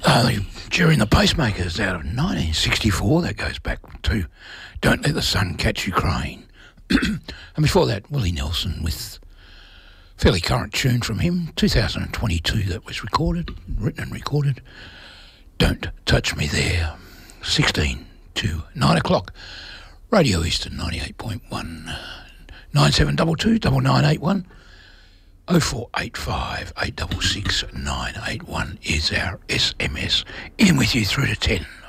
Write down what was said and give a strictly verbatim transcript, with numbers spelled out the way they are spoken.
Uh, Jerry and the Pacemakers out of nineteen sixty-four. That goes back to Don't Let the Sun Catch You Crying. And before that, Willie Nelson with fairly current tune from him, two thousand twenty-two, that was recorded, written and recorded. Don't Touch Me There. sixteen to nine o'clock. Radio Eastern ninety-eight point one. nine seven two two, nine nine eight one. oh four eight five, eight six six, nine eight one is our S M S. In with you through to ten.